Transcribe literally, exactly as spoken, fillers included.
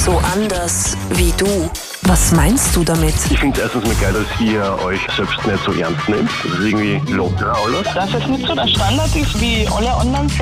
So anders wie du. Was meinst du damit? Ich finde es erstens mal geil, dass ihr euch selbst nicht so ernst nehmt. Das ist irgendwie lockerer alles. Dass es nicht so der Standard ist wie alle anderen